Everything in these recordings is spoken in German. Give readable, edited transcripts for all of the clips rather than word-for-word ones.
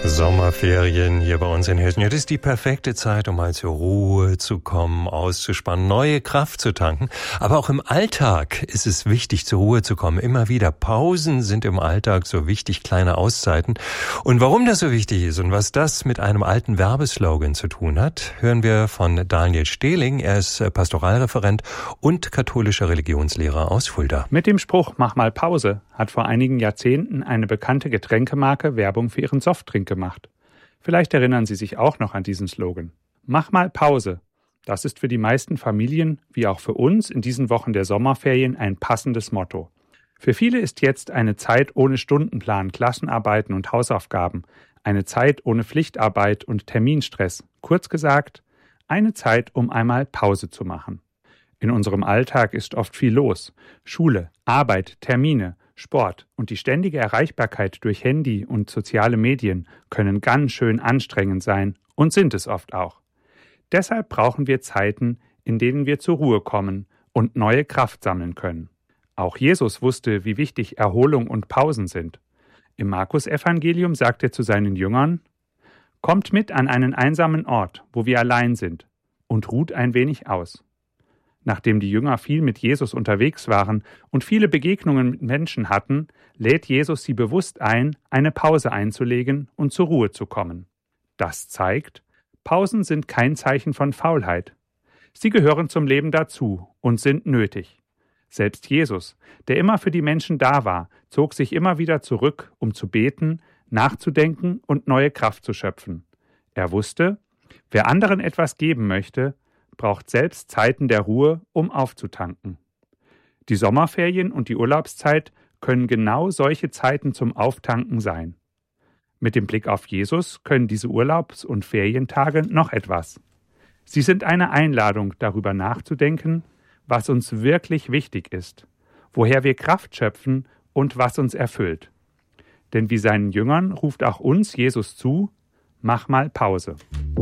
Sommerferien hier bei uns in Hessen. Ja, das ist die perfekte Zeit, um mal zur Ruhe zu kommen, auszuspannen, neue Kraft zu tanken. Aber auch im Alltag ist es wichtig, zur Ruhe zu kommen. Immer wieder. Pausen sind im Alltag so wichtig, kleine Auszeiten. Und warum das so wichtig ist und was das mit einem alten Werbeslogan zu tun hat, hören wir von Daniel Stehling. Er ist Pastoralreferent und katholischer Religionslehrer aus Fulda. Mit dem Spruch "Mach mal Pause" hat vor einigen Jahrzehnten eine bekannte Getränkemarke Werbung für ihren Softdrink gemacht. Vielleicht erinnern Sie sich auch noch an diesen Slogan. Mach mal Pause. Das ist für die meisten Familien, wie auch für uns in diesen Wochen der Sommerferien, ein passendes Motto. Für viele ist jetzt eine Zeit ohne Stundenplan, Klassenarbeiten und Hausaufgaben, eine Zeit ohne Pflichtarbeit und Terminstress. Kurz gesagt, eine Zeit, um einmal Pause zu machen. In unserem Alltag ist oft viel los. Schule, Arbeit, Termine, Sport und die ständige Erreichbarkeit durch Handy und soziale Medien können ganz schön anstrengend sein und sind es oft auch. Deshalb brauchen wir Zeiten, in denen wir zur Ruhe kommen und neue Kraft sammeln können. Auch Jesus wusste, wie wichtig Erholung und Pausen sind. Im Markus-Evangelium sagt er zu seinen Jüngern: Kommt mit an einen einsamen Ort, wo wir allein sind, und ruht ein wenig aus. Nachdem die Jünger viel mit Jesus unterwegs waren und viele Begegnungen mit Menschen hatten, lädt Jesus sie bewusst ein, eine Pause einzulegen und zur Ruhe zu kommen. Das zeigt, Pausen sind kein Zeichen von Faulheit. Sie gehören zum Leben dazu und sind nötig. Selbst Jesus, der immer für die Menschen da war, zog sich immer wieder zurück, um zu beten, nachzudenken und neue Kraft zu schöpfen. Er wusste, wer anderen etwas geben möchte, braucht selbst Zeiten der Ruhe, um aufzutanken. Die Sommerferien und die Urlaubszeit können genau solche Zeiten zum Auftanken sein. Mit dem Blick auf Jesus können diese Urlaubs- und Ferientage noch etwas. Sie sind eine Einladung, darüber nachzudenken, was uns wirklich wichtig ist, woher wir Kraft schöpfen und was uns erfüllt. Denn wie seinen Jüngern ruft auch uns Jesus zu: Mach mal Pause.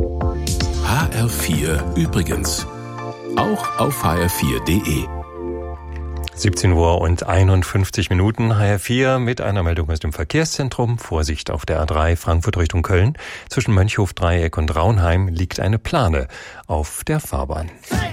HR4 übrigens. Auch auf hr4.de. 17:51 HR4 mit einer Meldung aus dem Verkehrszentrum. Vorsicht auf der A3 Frankfurt Richtung Köln. Zwischen Mönchhof-Dreieck und Raunheim liegt eine Plane auf der Fahrbahn.